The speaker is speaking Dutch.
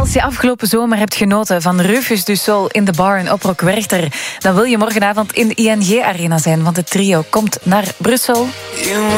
Als je afgelopen zomer hebt genoten van Rufus du Sol in de Barn op Rock Werchter, dan wil je morgenavond in de ING Arena zijn, want het trio komt naar Brussel.